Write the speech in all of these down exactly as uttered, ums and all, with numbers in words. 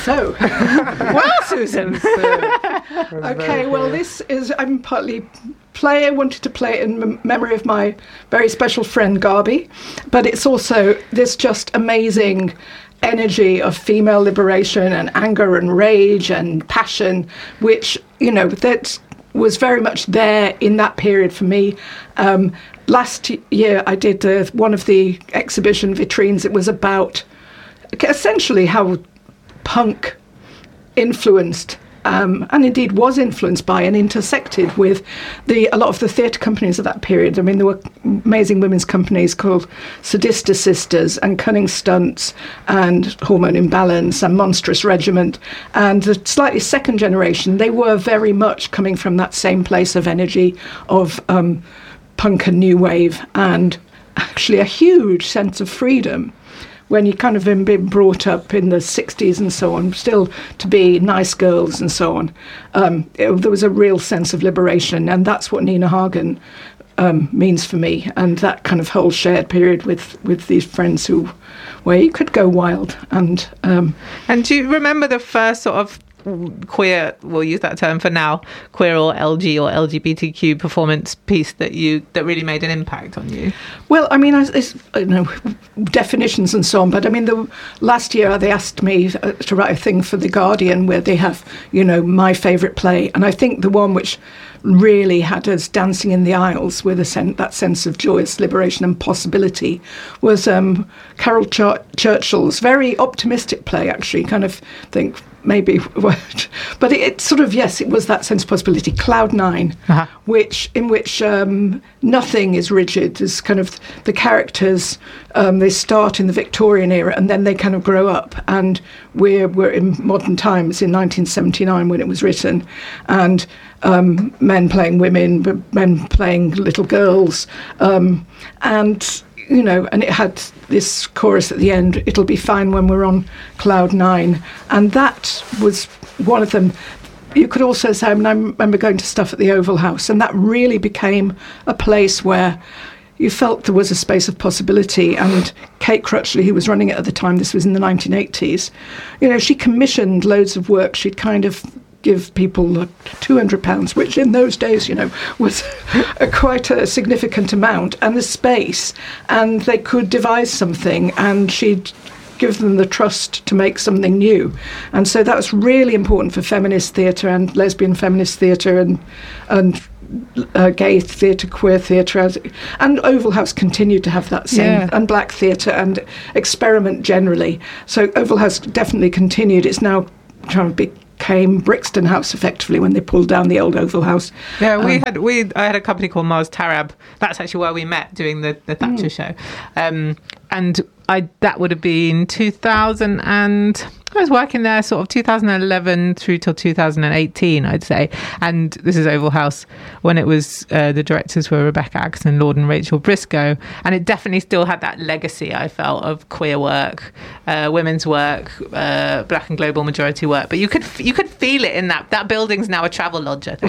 so. Well, Susan. Okay, well, this is, I'm partly play, I wanted to play it in mem- memory of my very special friend Garby, but it's also this just amazing energy of female liberation and anger and rage and passion, which, you know, that was very much there in that period for me. Um, last year I did uh, one of the exhibition vitrines. It was about essentially how punk influenced Um, and indeed was influenced by and intersected with the a lot of the theatre companies of that period. I mean, there were amazing women's companies called Sadista Sisters and Cunning Stunts and Hormone Imbalance and Monstrous Regiment. And the slightly second generation, they were very much coming from that same place of energy of um, punk and new wave, and actually a huge sense of freedom. When you kind of been brought up in the sixties and so on, still to be nice girls and so on, um, it, there was a real sense of liberation, and that's what Nina Hagen um, means for me. And that kind of whole shared period with, with these friends who, where you could go wild. And um, and do you remember the first sort of queer, we'll use that term for now, queer or L G or L G B T Q performance piece that you that really made an impact on you? Well, I mean, I, it's, you know, definitions and so on, but I mean, the last year they asked me to write a thing for The Guardian where they have, you know, my favourite play, and I think the one which really had us dancing in the aisles with a sen- that sense of joyous liberation and possibility was um, Carol Ch- Churchill's very optimistic play, actually, kind of think maybe, but it, it sort of, yes, it was that sense of possibility, Cloud Nine, uh-huh. which in which um, nothing is rigid. There's kind of the characters, um, they start in the Victorian era and then they kind of grow up, and we're, we're in modern times in nineteen seventy-nine when it was written, and um, men playing women, men playing little girls, um, and you know, and it had this chorus at the end, it'll be fine when we're on cloud nine. And that was one of them. You could also say, I mean, I remember going to stuff at the Oval House, and that really became a place where you felt there was a space of possibility. And Kate Crutchley, who was running it at the time, this was in the nineteen eighties, you know, she commissioned loads of work. She'd kind of give people two hundred pounds, which in those days, you know, was a quite a significant amount, and the space, and they could devise something, and she'd give them the trust to make something new. And so that was really important for feminist theatre and lesbian feminist theatre and and uh, gay theatre, queer theatre, and Oval House continued to have that same, yeah. and black theatre and experiment generally. So Oval House definitely continued. It's now trying to be came Brixton House effectively when they pulled down the old Oval House. Yeah, we um, had we I had a company called Mars Tarab. That's actually where we met doing the, the Thatcher mm. show. Um, and I that would have been two thousand, and I was working there sort of two thousand eleven through till two thousand eighteen, I'd say. And this is Oval House when it was uh, the directors were Rebecca Atkinson Lord and Rachel Briscoe, and it definitely still had that legacy, I felt, of queer work, uh, women's work, uh, black and global majority work. But you could you could feel it in that that building's now a travel lodge, I think.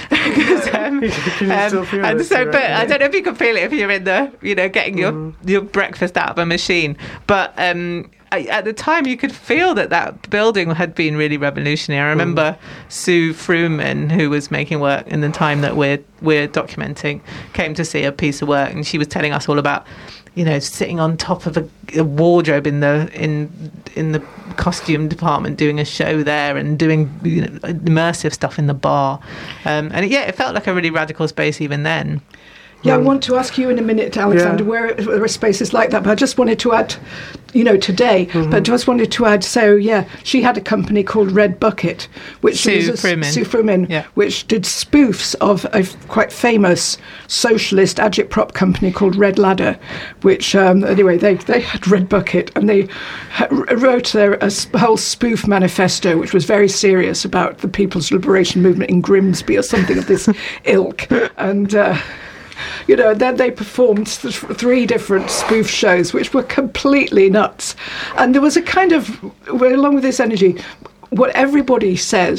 um, um, and so, but I don't know if you can feel it if you're in the, you know, getting your mm. your breakfast out of a machine, but. Um, At the time, you could feel that that building had been really revolutionary. I remember mm. Sue Fruman, who was making work in the time that we're we're documenting, came to see a piece of work, and she was telling us all about, you know, sitting on top of a, a wardrobe in the in in the costume department, doing a show there, and doing, you know, immersive stuff in the bar. Um, and it, yeah, it felt like a really radical space even then. Yeah, I want to ask you in a minute, Alexander, yeah. where there are spaces like that. But I just wanted to add, you know, today, mm-hmm. but just wanted to add, so, yeah, she had a company called Red Bucket, which Sue was a, Fruman. Sue Fruman, yeah. which did spoofs of a quite famous socialist agitprop company called Red Ladder, which, um, anyway, they, they had Red Bucket, and they ha- wrote their a whole spoof manifesto, which was very serious about the People's Liberation Movement in Grimsby or something of this ilk. And... Uh, You know, then they performed th- three different spoof shows, which were completely nuts. And there was a kind of, along with this energy, what everybody says,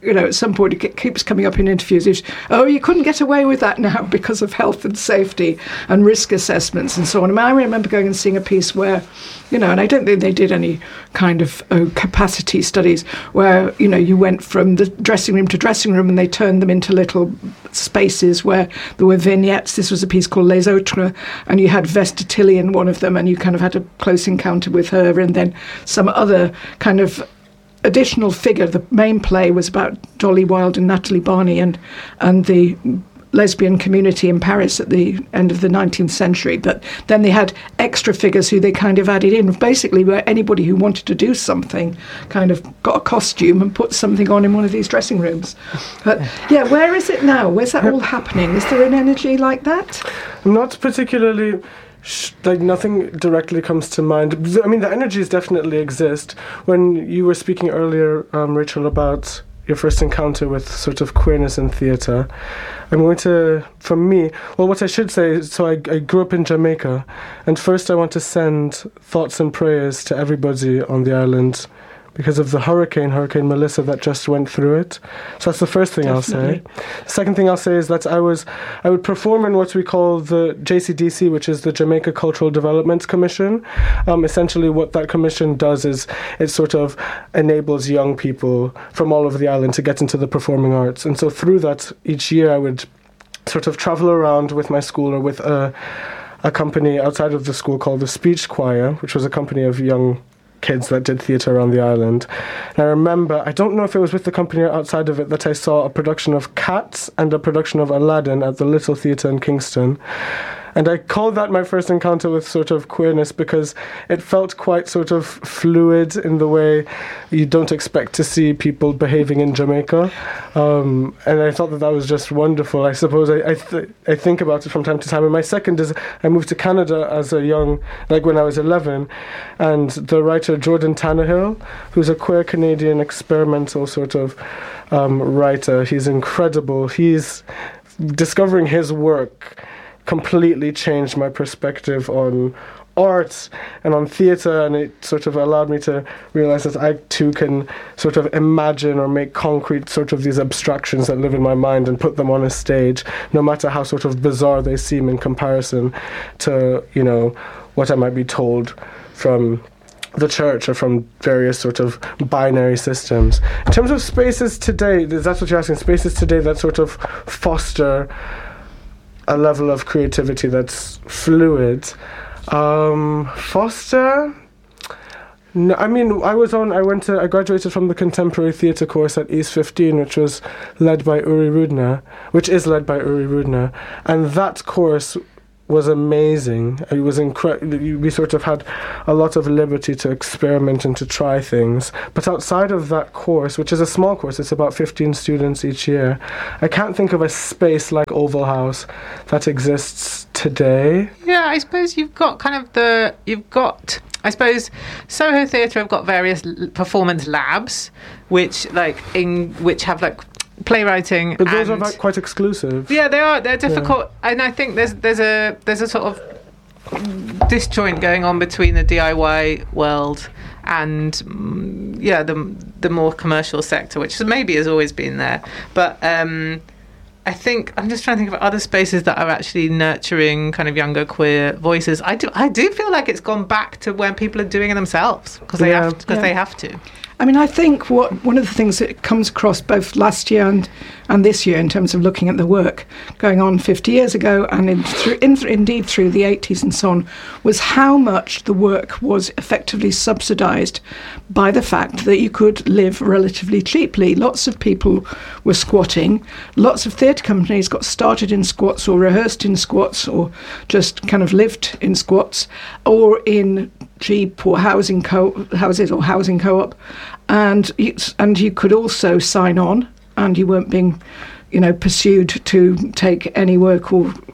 you know, at some point it keeps coming up in interviews, is, oh, you couldn't get away with that now because of health and safety and risk assessments and so on. I mean, I remember going and seeing a piece where, you know, and I don't think they did any kind of oh, capacity studies where, you know, you went from the dressing room to dressing room and they turned them into little spaces where there were vignettes. This was a piece called Les Autres, and you had Vesta Tilley in one of them, and you kind of had a close encounter with her, and then some other kind of additional figure. The main play was about Dolly Wilde and Natalie Barney and and the lesbian community in Paris at the end of the nineteenth century, but then they had extra figures who they kind of added in, basically where anybody who wanted to do something kind of got a costume and put something on in one of these dressing rooms. But yeah, where is it now? Where's that all happening? Is there an energy like that? Not particularly. Like, nothing directly comes to mind. I mean, the energies definitely exist. When you were speaking earlier, um, Rachel, about your first encounter with sort of queerness in theatre, I'm going to, for me, well, what I should say is, so I, I grew up in Jamaica, and first I want to send thoughts and prayers to everybody on the island because of the hurricane, Hurricane Melissa, that just went through it. So that's the first thing Definitely. I'll say. The second thing I'll say is that I was, I would perform in what we call the J C D C, which is the Jamaica Cultural Development Commission. Um, essentially what that commission does is it sort of enables young people from all over the island to get into the performing arts. And so through that, each year I would sort of travel around with my school or with a, a company outside of the school called the Speech Choir, which was a company of young kids that did theatre around the island. And I remember, I don't know if it was with the company or outside of it, that I saw a production of Cats and a production of Aladdin at the Little Theatre in Kingston. And I called that my first encounter with sort of queerness because it felt quite sort of fluid in the way you don't expect to see people behaving in Jamaica. Um, and I thought that that was just wonderful. I suppose I I, th- I think about it from time to time. And my second is I moved to Canada as a young, like when I was eleven, and the writer Jordan Tannehill, who's a queer Canadian experimental sort of um, writer, he's incredible. He's discovering his work completely changed my perspective on art and on theatre, and it sort of allowed me to realize that I too can sort of imagine or make concrete sort of these abstractions that live in my mind and put them on a stage, no matter how sort of bizarre they seem in comparison to, you know, what I might be told from the church or from various sort of binary systems. In terms of spaces today, that's what you're asking, spaces today that sort of foster a level of creativity that's fluid. Um, foster? No, I mean, I was on, I went to, I graduated from the contemporary theatre course at East fifteen, which was led by Uri Rudna, which is led by Uri Rudna. And that course was amazing. It was incredible. We sort of had a lot of liberty to experiment and to try things. But outside of that course, which is a small course, it's about fifteen students each year, I can't think of a space like Oval House that exists today. Yeah, I suppose you've got kind of the, you've got, I suppose Soho Theatre have got various l- performance labs, which like in which have like playwriting, but those and, are like quite exclusive. Yeah, they are. They're difficult, yeah. And I think there's there's a there's a sort of disjoint going on between the D I Y world and mm, yeah, the the more commercial sector, which maybe has always been there. But um, I think I'm just trying to think of other spaces that are actually nurturing kind of younger queer voices. I do I do feel like it's gone back to when people are doing it themselves because they yeah. have because yeah. they have to. I mean, I think what one of the things that comes across both last year and, and this year in terms of looking at the work going on fifty years ago and in through, in, indeed through the eighties and so on was how much the work was effectively subsidised by the fact that you could live relatively cheaply. Lots of people were squatting. Lots of theatre companies got started in squats or rehearsed in squats or just kind of lived in squats or in cheap or housing co- houses or housing co-op, and you, and you could also sign on, and you weren't being, you know, pursued to take any work or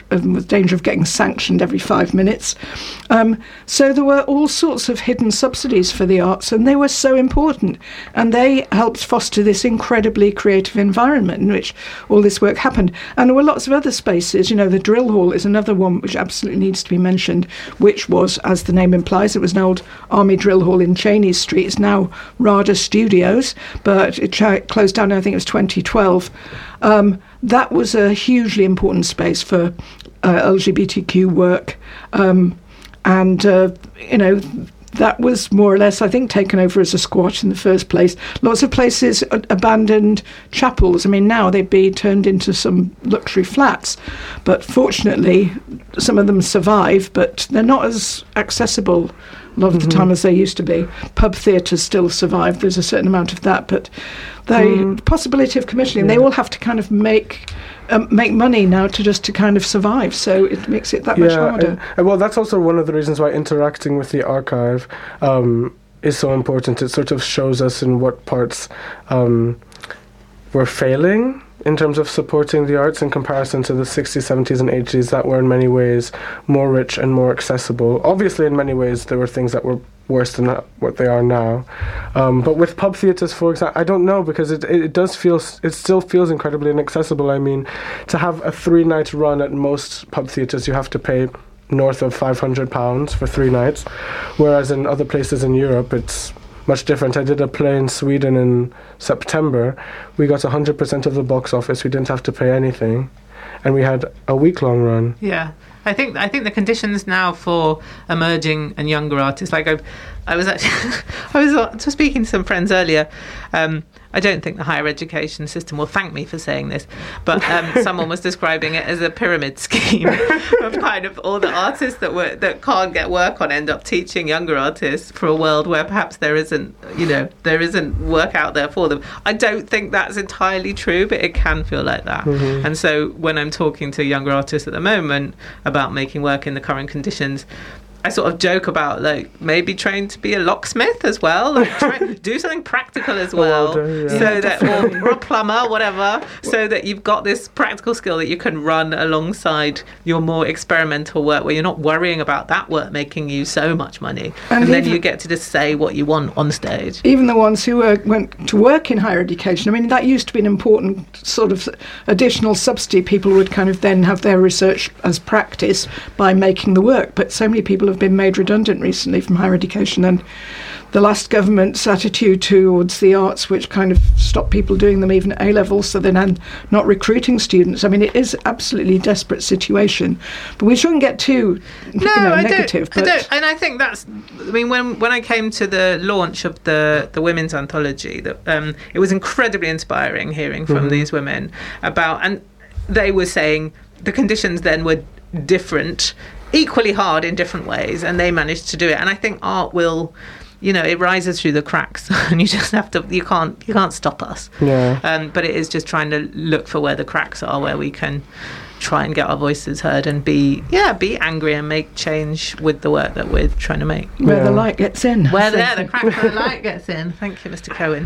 and with danger of getting sanctioned every five minutes. Um, so there were all sorts of hidden subsidies for the arts, and they were so important. And they helped foster this incredibly creative environment in which all this work happened. And there were lots of other spaces. You know, the Drill Hall is another one which absolutely needs to be mentioned, which was, as the name implies, it was an old Army Drill Hall in Cheney Street. It's now RADA Studios, but it ch- closed down, I think it was twenty twelve. Um, that was a hugely important space for uh, L G B T Q work. Um, and, uh, you know, that was more or less, I think, taken over as a squat in the first place. Lots of places uh, abandoned chapels. I mean, now they'd be turned into some luxury flats. But fortunately, some of them survive, but they're not as accessible a lot of mm-hmm. the time as they used to be. Pub theatres still survive. There's a certain amount of that. But the mm. possibility of commissioning, yeah. they all have to kind of make... Um, make money now to just to kind of survive, so it makes it that yeah, much harder. And, and well, that's also one of the reasons why interacting with the archive um, is so important. It sort of shows us in what parts um, we're failing in terms of supporting the arts in comparison to the sixties, seventies and eighties that were in many ways more rich and more accessible. Obviously, in many ways, there were things that were worse than that, what they are now. Um, but with pub theatres, for example, I don't know, because it, it does feel, it still feels incredibly inaccessible. I mean, to have a three-night run at most pub theatres, you have to pay north of five hundred pounds for three nights, whereas in other places in Europe, it's much different. I did a play in Sweden in September. We got one hundred percent of the box office. We didn't have to pay anything. And we had a week-long run. Yeah. I think I think the conditions now for emerging and younger artists, like I, I was actually, I was uh, speaking to some friends earlier. Um, I don't think the higher education system will thank me for saying this, but um, someone was describing it as a pyramid scheme of kind of all the artists that were that can't get work on end up teaching younger artists for a world where perhaps there isn't, you know, there isn't work out there for them. I don't think that's entirely true, but it can feel like that. Mm-hmm. And so when I'm talking to younger artists at the moment about making work in the current conditions, I sort of joke about, like, maybe train to be a locksmith as well, like try, do something practical as well, well done, yeah. so yeah, that or, or a plumber, whatever, so that you've got this practical skill that you can run alongside your more experimental work, where you're not worrying about that work making you so much money, and, and then you get to just say what you want on stage. Even the ones who uh, went to work in higher education, I mean, that used to be an important sort of additional subsidy. People would kind of then have their research as practice by making the work, but so many people have been made redundant recently from higher education, and the last government's attitude towards the arts, which kind of stopped people doing them even at A-levels, so they're now not recruiting students. I mean, it is absolutely desperate situation, but we shouldn't get too no, you know, I negative. Don't, but I don't, and I think that's, I mean, when when I came to the launch of the, the women's anthology, that um, it was incredibly inspiring hearing from mm-hmm. these women about, and they were saying the conditions then were different, equally hard in different ways, and they managed to do it. And I think art will, you know, it rises through the cracks, and you just have to, you can't you can't stop us. Yeah. Um, but it is just trying to look for where the cracks are, where we can try and get our voices heard and be, yeah, be angry and make change with the work that we're trying to make. Where yeah. the light gets in. Where there, the crack where the light gets in. Thank you, Mister Cohen.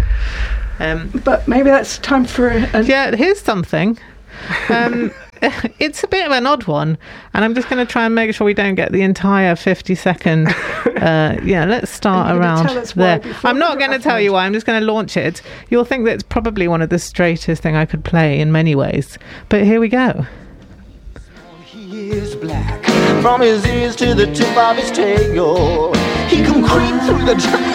Um, but maybe that's time for a, a yeah, here's something. Um, it's a bit of an odd one, and I'm just going to try and make sure we don't get the entire fifty second. Uh, yeah, let's start around there. I'm not going to tell you why. I'm just going to launch it. You'll think that it's probably one of the straightest thing I could play in many ways, but here we go. He is black from his ears to the tip of his tail. He can creep through the jungle